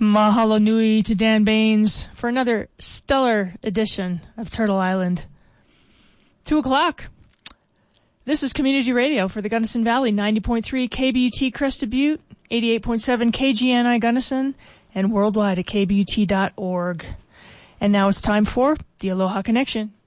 Mahalo nui to Dan Baines for another stellar edition of Turtle Island. 2 o'clock. This is Community Radio for the Gunnison Valley, 90.3 KBUT Crested Butte, 88.7 KGNI Gunnison, and worldwide at kbut.org. And now it's time for the Aloha Connection.